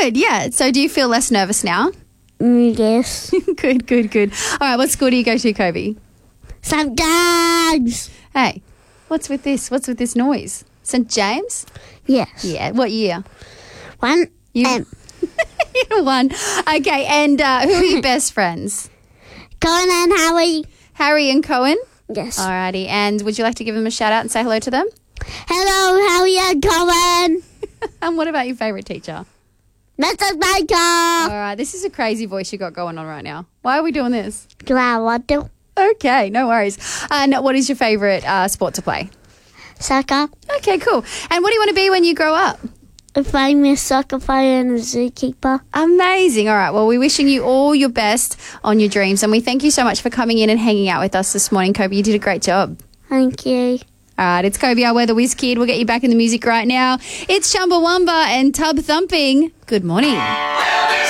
Good, yeah. So do you feel less nervous now? Yes. Good. All right, what school do you go to, Kobe? St. James. Hey, what's with this? What's with this noise? St. James? Yes. Yeah, what year? 1 You- M. Year 1. Okay, and who are your best friends? Colin and Harry. Harry and Cohen? Yes. Alrighty, and would you like to give them a shout out and say hello to them? Hello, Harry and Colin. And what about your favourite teacher? Mrs. Baker. All right, this is a crazy voice you got going on right now. Why are we doing this? Do I want to? Okay, no worries. And what is your favourite sport to play? Soccer. Okay, cool. And what do you want to be when you grow up? A famous soccer player and a zookeeper. Amazing. All right, well, we're wishing you all your best on your dreams, and we thank you so much for coming in and hanging out with us this morning, Kobe. You did a great job. Thank you. All right, it's Kobe, our Weather Whiz Kid. We'll get you back in the music right now. It's Chumbawamba and Tub Thumping. Good morning.